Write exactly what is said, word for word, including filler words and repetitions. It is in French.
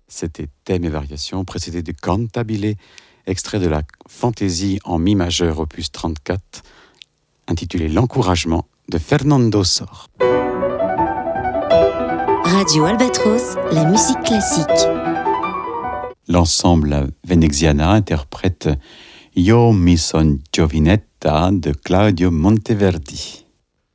C'était Thèmes et variations, précédé de Cantabile, extrait de la Fantaisie en mi majeur opus trente-quatre, intitulé L'encouragement de Fernando Sor. Radio Albatros, la musique classique. L'ensemble Veneziana interprète Io mi son giovinetta de Claudio Monteverdi.